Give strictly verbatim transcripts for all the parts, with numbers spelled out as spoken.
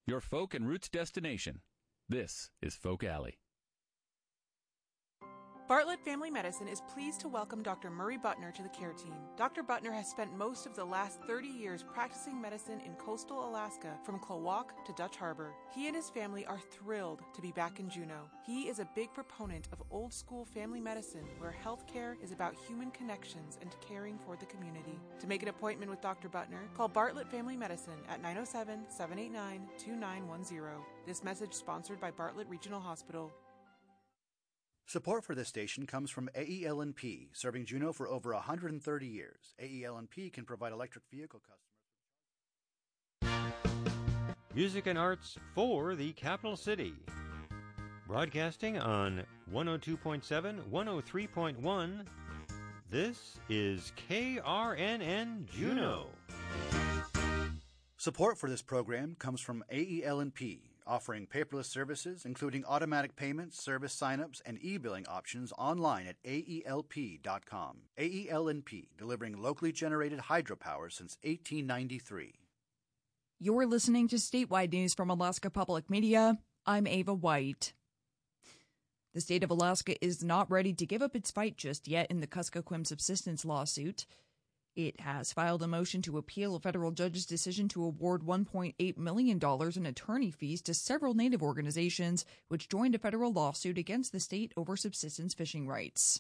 your folk and roots destination. This is Folk Alley. Bartlett Family Medicine is pleased to welcome Doctor Murray Butner to the care team. Doctor Butner has spent most of the last thirty years practicing medicine in coastal Alaska, from Klawock to Dutch Harbor. He and his family are thrilled to be back in Juneau. He is a big proponent of old-school family medicine, where healthcare is about human connections and caring for the community. To make an appointment with Doctor Butner, call Bartlett Family Medicine at nine oh seven, seven eight nine, two nine one zero. This message sponsored by Bartlett Regional Hospital. Support for this station comes from A E L N P, serving Juneau for over one hundred thirty years. A E L N P can provide electric vehicle customers. Music and arts for the capital city. Broadcasting on one oh two point seven, one oh three point one, this is K R N N Juneau. Support for this program comes from A E L N P, offering paperless services, including automatic payments, service sign-ups, and e-billing options online at A E L P dot com. A E L N P, delivering locally generated hydropower since eighteen ninety-three. You're listening to Statewide News from Alaska Public Media. I'm Ava White. The state of Alaska is not ready to give up its fight just yet in the Kuskokwim subsistence lawsuit. It has filed a motion to appeal a federal judge's decision to award one point eight million dollars in attorney fees to several Native organizations which joined a federal lawsuit against the state over subsistence fishing rights.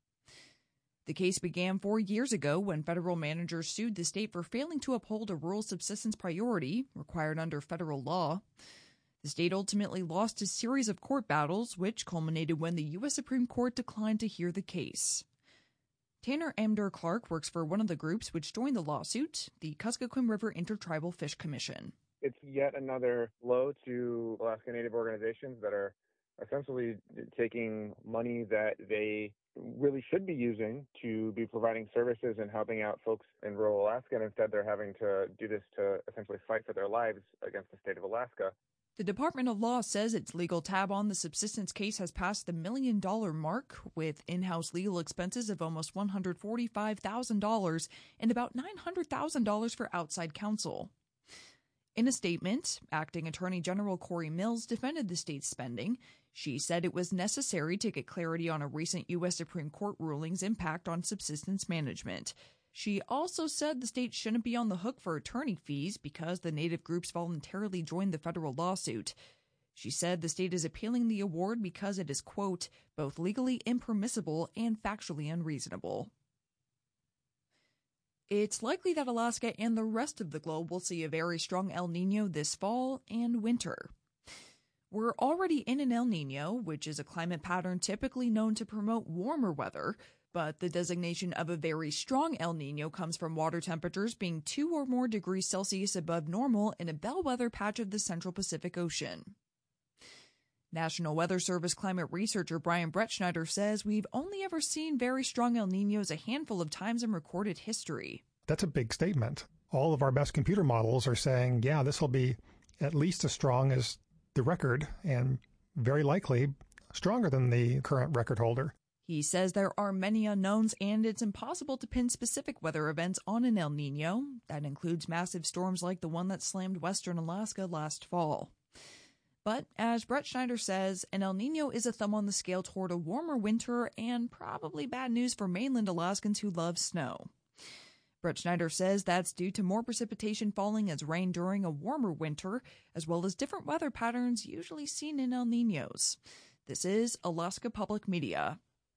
The case began four years ago when federal managers sued the state for failing to uphold a rural subsistence priority required under federal law. The state ultimately lost a series of court battles, which culminated when the U S Supreme Court declined to hear the case. Tanner Amdur Clark works for one of the groups which joined the lawsuit, the Kuskokwim River Intertribal Fish Commission. It's yet another blow to Alaska Native organizations that are essentially taking money that they really should be using to be providing services and helping out folks in rural Alaska, and instead they're having to do this to essentially fight for their lives against the state of Alaska. The Department of Law says its legal tab on the subsistence case has passed the million dollar mark, with in-house legal expenses of almost one hundred forty-five thousand dollars and about nine hundred thousand dollars for outside counsel. In a statement, Acting Attorney General Corey Mills defended the state's spending. She said it was necessary to get clarity on a recent U S Supreme Court ruling's impact on subsistence management. She also said the state shouldn't be on the hook for attorney fees because the Native groups voluntarily joined the federal lawsuit. She said the state is appealing the award because it is, quote, both legally impermissible and factually unreasonable. It's likely that Alaska and the rest of the globe will see a very strong El Niño this fall and winter. We're already in an El Niño, which is a climate pattern typically known to promote warmer weather, but the designation of a very strong El Niño comes from water temperatures being two or more degrees Celsius above normal in a bellwether patch of the Central Pacific Ocean. National Weather Service climate researcher Brian Brettschneider says we've only ever seen very strong El Niños a handful of times in recorded history. That's a big statement. All of our best computer models are saying, yeah, this will be at least as strong as the record and very likely stronger than the current record holder. He says there are many unknowns and it's impossible to pin specific weather events on an El Niño. That includes massive storms like the one that slammed western Alaska last fall. But as Brettschneider says, an El Niño is a thumb on the scale toward a warmer winter and probably bad news for mainland Alaskans who love snow. Brettschneider says that's due to more precipitation falling as rain during a warmer winter, as well as different weather patterns usually seen in El Niños. This is Alaska Public Media.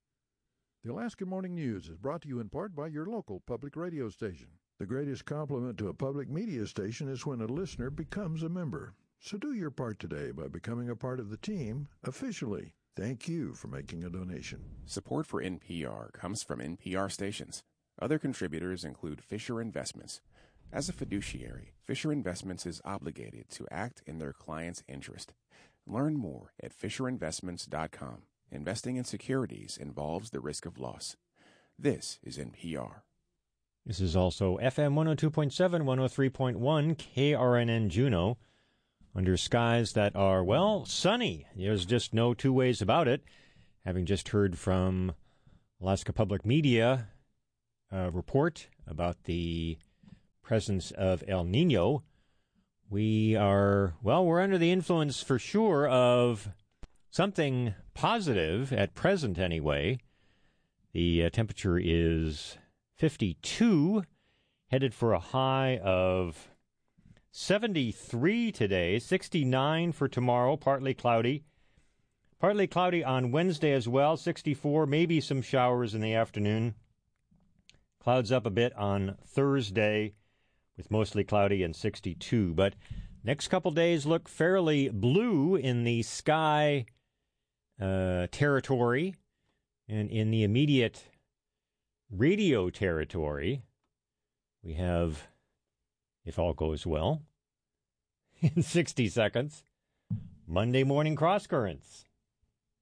The Alaska Morning News is brought to you in part by your local public radio station. The greatest compliment to a public media station is when a listener becomes a member. So do your part today by becoming a part of the team officially. Thank you for making a donation. Support for N P R comes from N P R stations. Other contributors include Fisher Investments. As a fiduciary, Fisher Investments is obligated to act in their client's interest. Learn more at fisher investments dot com. Investing in securities involves the risk of loss. This is N P R. This is also F M one oh two point seven, one oh three point one, K R N N Juneau. Under skies that are, well, sunny. There's just no two ways about it. Having just heard from Alaska Public Media a report about the presence of El Niño, We are, well, we're under the influence for sure of something positive at present anyway. The uh, temperature is fifty-two, headed for a high of seventy-three today, sixty-nine for tomorrow, partly cloudy. Partly cloudy on Wednesday as well, sixty-four, maybe some showers in the afternoon. Clouds up a bit on Thursday with mostly cloudy and sixty-two. But next couple days look fairly blue in the sky uh, territory and in the immediate radio territory. We have, if all goes well, in sixty seconds, Monday morning cross currents.